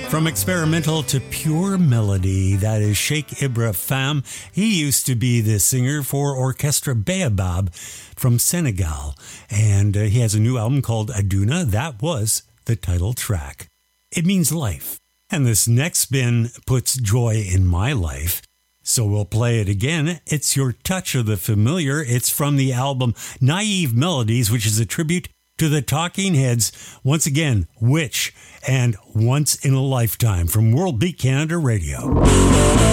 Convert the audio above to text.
From experimental to pure melody, that is Sheikh Ibra Fam. He used to be the singer for Orchestra Baobab from Senegal, and he has a new album called Aduna. That was the title track. It means life. And this next spin puts joy in my life. So we'll play it again. It's Your Touch of the Familiar. It's from the album Naive Melodies, which is a tribute to the Talking Heads. Once again, Which and Once in a Lifetime from World Beat Canada Radio.